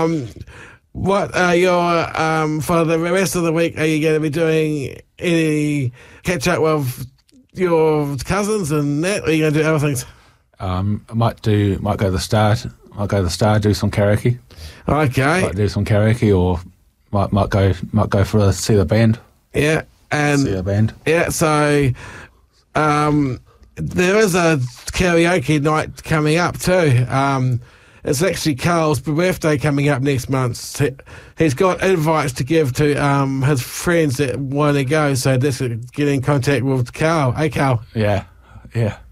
What are your for the rest of the week? Are you going to be doing any catch up with your cousins and that? Or are you going to do other things? I might go to the Star. Might go to the Star, do some karaoke. Okay. Might do some karaoke, or might go see the band. Yeah, and See a band. yeah. So, there is a karaoke night coming up too. It's actually Carl's birthday coming up next month. He's got invites to give to his friends that want to go. So just get in contact with Carl. Hey, Carl. Yeah.